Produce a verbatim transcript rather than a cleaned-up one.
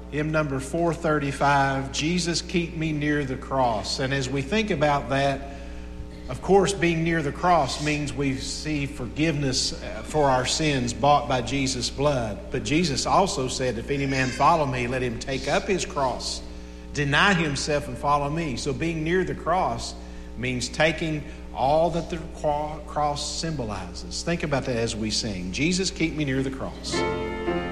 Hymn number four thirty-five, Jesus Keep Me Near the Cross. And as we think about that, of course, being near the cross means we see forgiveness for our sins bought by Jesus' blood. But Jesus also said, if any man follow me, let him take up his cross, deny himself and follow me. So being near the cross means taking all that the cross symbolizes. Think about that as we sing. Jesus, keep me near the cross.